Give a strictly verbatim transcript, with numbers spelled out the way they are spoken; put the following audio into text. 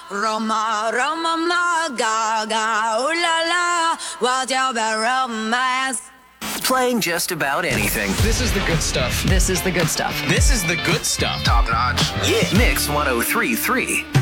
Roma, Roma, ma, gaga, ooh la la, what's your bad romance? Playing just about anything. This is the good stuff. This is the good stuff. This is the good stuff. Top notch. Yeah. Mix one oh three point three.